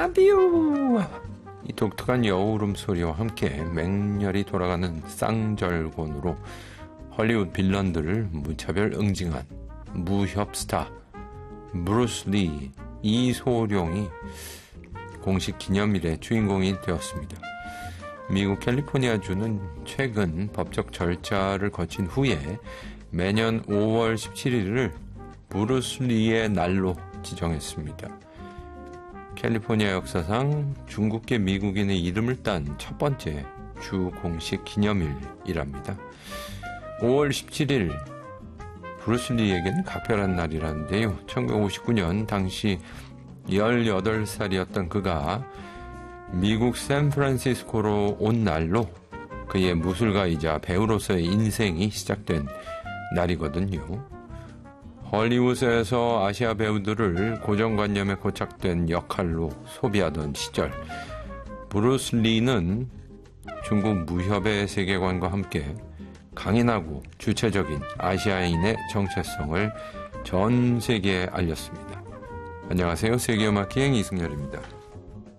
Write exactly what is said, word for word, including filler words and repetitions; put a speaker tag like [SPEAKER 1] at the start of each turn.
[SPEAKER 1] love you. 이 독특한 여울음 소리와 함께 맹렬히 돌아가는 쌍절곤으로 헐리우드 빌런들을 무차별 응징한 무협 스타 브루스 리 이소룡이 공식 기념일의 주인공이 되었습니다. 미국 캘리포니아주는 최근 법적 절차를 거친 후에 매년 오월 십칠일을 브루스 리의 날로 지정했습니다. 캘리포니아 역사상 중국계 미국인의 이름을 딴 첫 번째 주 공식 기념일이랍니다. 오월 십칠일, 브루스 리에게는 각별한 날이라는데요. 천구백오십구년 당시 열여덟 살이었던 그가 미국 샌프란시스코로 온 날로 그의 무술가이자 배우로서의 인생이 시작된 날이거든요. 헐리우드에서 아시아 배우들을 고정관념에 고착된 역할로 소비하던 시절, 브루스 리는 중국 무협의 세계관과 함께 강인하고 주체적인 아시아인의 정체성을 전 세계에 알렸습니다. 안녕하세요. 세계음악 기행 이승열입니다.